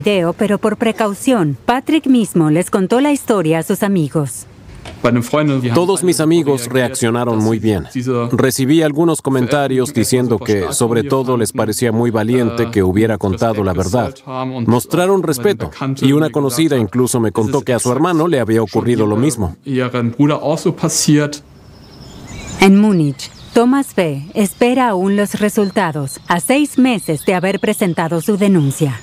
video, pero por precaución, Patrick mismo les contó la historia a sus amigos. Todos mis amigos reaccionaron muy bien. Recibí algunos comentarios diciendo que, sobre todo, les parecía muy valiente que hubiera contado la verdad. Mostraron respeto, y una conocida incluso me contó que a su hermano le había ocurrido lo mismo. En Múnich, Thomas B. espera aún los resultados, a 6 meses de haber presentado su denuncia.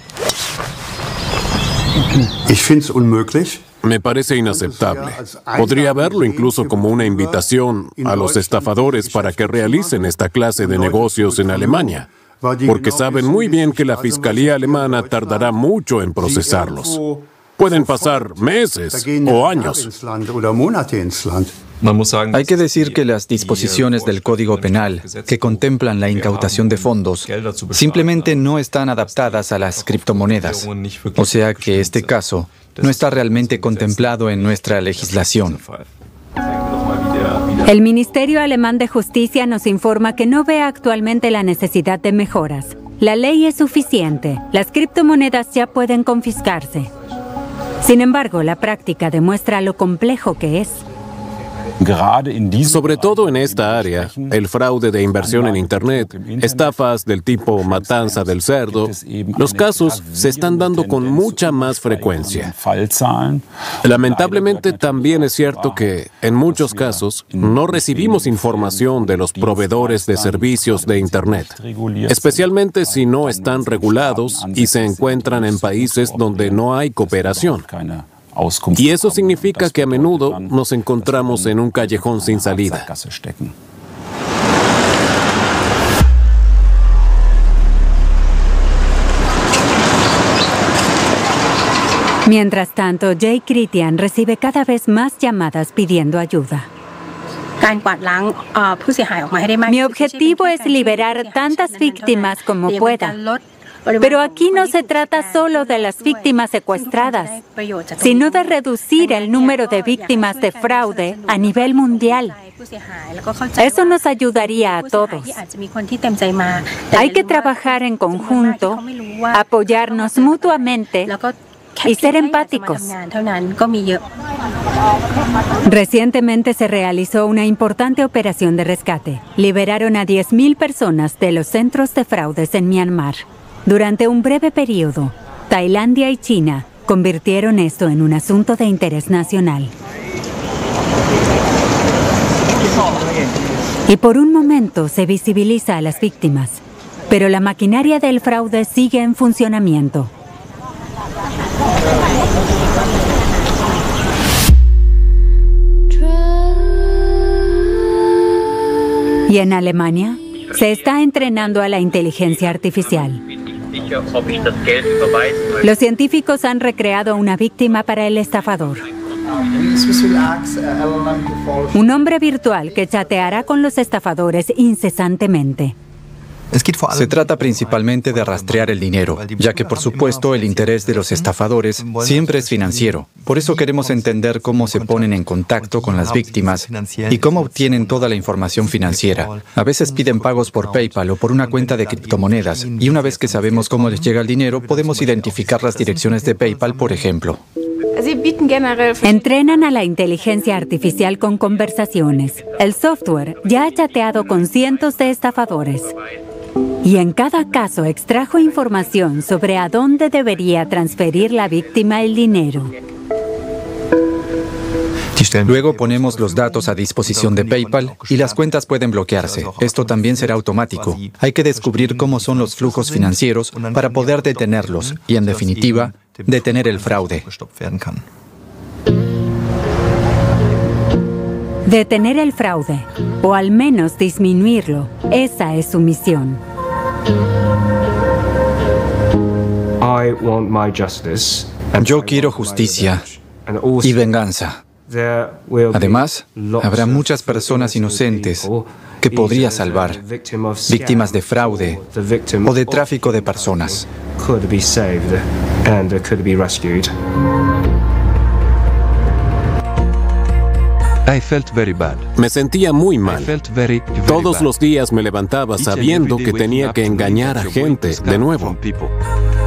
Me parece inaceptable. Podría verlo incluso como una invitación a los estafadores para que realicen esta clase de negocios en Alemania, porque saben muy bien que la Fiscalía alemana tardará mucho en procesarlos. Pueden pasar meses o años. Hay que decir que las disposiciones del Código Penal que contemplan la incautación de fondos simplemente no están adaptadas a las criptomonedas. O sea que este caso no está realmente contemplado en nuestra legislación. El Ministerio Alemán de Justicia nos informa que no ve actualmente la necesidad de mejoras. La ley es suficiente. Las criptomonedas ya pueden confiscarse. Sin embargo, la práctica demuestra lo complejo que es. Sobre todo en esta área, el fraude de inversión en Internet, estafas del tipo matanza del cerdo, los casos se están dando con mucha más frecuencia. Lamentablemente también es cierto que, en muchos casos, no recibimos información de los proveedores de servicios de Internet, especialmente si no están regulados y se encuentran en países donde no hay cooperación. Y eso significa que a menudo nos encontramos en un callejón sin salida. Mientras tanto, Jay Christian recibe cada vez más llamadas pidiendo ayuda. Mi objetivo es liberar tantas víctimas como pueda. Pero aquí no se trata solo de las víctimas secuestradas, sino de reducir el número de víctimas de fraude a nivel mundial. Eso nos ayudaría a todos. Hay que trabajar en conjunto, apoyarnos mutuamente y ser empáticos. Recientemente se realizó una importante operación de rescate. Liberaron a 10.000 personas de los centros de fraudes en Myanmar. Durante un breve periodo, Tailandia y China convirtieron esto en un asunto de interés nacional. Y por un momento se visibiliza a las víctimas, pero la maquinaria del fraude sigue en funcionamiento. Y en Alemania, se está entrenando a la inteligencia artificial. Los científicos han recreado una víctima para el estafador. Un hombre virtual que chateará con los estafadores incesantemente. Se trata principalmente de rastrear el dinero, ya que por supuesto el interés de los estafadores siempre es financiero. Por eso queremos entender cómo se ponen en contacto con las víctimas y cómo obtienen toda la información financiera. A veces piden pagos por PayPal o por una cuenta de criptomonedas, y una vez que sabemos cómo les llega el dinero, podemos identificar las direcciones de PayPal, por ejemplo. Entrenan a la inteligencia artificial con conversaciones. El software ya ha chateado con cientos de estafadores. Y en cada caso extrajo información sobre a dónde debería transferir la víctima el dinero. Luego ponemos los datos a disposición de PayPal y las cuentas pueden bloquearse. Esto también será automático. Hay que descubrir cómo son los flujos financieros para poder detenerlos y, en definitiva, detener el fraude. Detener el fraude, o al menos disminuirlo, esa es su misión. Yo quiero justicia y venganza. Además, habrá muchas personas inocentes que podría salvar, víctimas de fraude o de tráfico de personas. Me sentía muy mal. Todos los días me levantaba sabiendo que tenía que engañar a gente de nuevo.